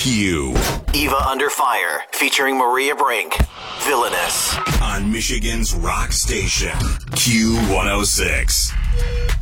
Q. Eva Under Fire, featuring Maria Brink. Villainous. On Michigan's rock station, Q106.